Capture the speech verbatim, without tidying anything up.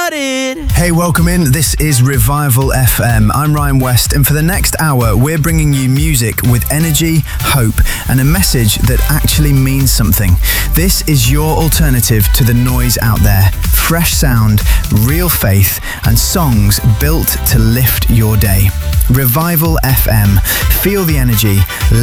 started. Hey, welcome in. This is Revival F M. I'm Ryan West, and for the next hour, we're bringing you music with energy, hope, and a message that actually means something. This is your alternative to the noise out there. Fresh sound, real faith, and songs built to lift your day. Revival F M. Feel the energy.